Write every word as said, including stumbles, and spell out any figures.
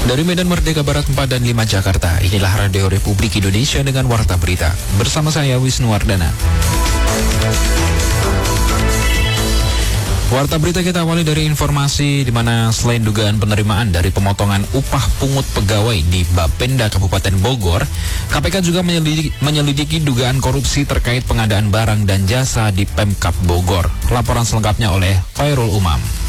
Dari Medan Merdeka Barat empat dan lima Jakarta, inilah Radio Republik Indonesia dengan Warta Berita. Bersama saya Wisnu Wardana. Warta Berita kita awali dari informasi di mana selain dugaan penerimaan dari pemotongan upah pungut pegawai di Bapenda Kabupaten Bogor, K P K juga menyelidiki, menyelidiki dugaan korupsi terkait pengadaan barang dan jasa di Pemkab Bogor. Laporan selengkapnya oleh Khairul Umam.